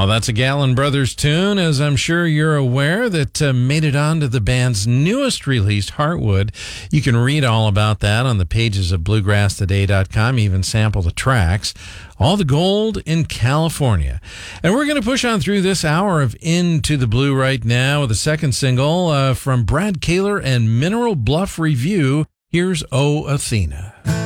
Oh, that's a Gallon Brothers tune, as I'm sure you're aware, that made it onto the band's newest release, Heartwood. You can read all about that on the pages of bluegrasstoday.com, even sample the tracks. All the gold in California. And we're going to push on through this hour of Into the Blue right now with a second single from Brad Kaler and Mineral Bluff Review. Here's Oh Athena.